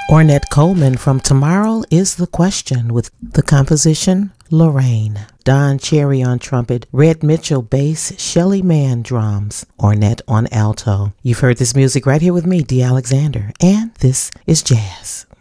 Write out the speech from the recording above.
Ornette Coleman from Tomorrow is the Question with the composition Lorraine. Don Cherry on trumpet, Red Mitchell bass, Shelly Mann drums, Ornette on alto. You've heard this music right here with me, Dee Alexander, and this is Jazz.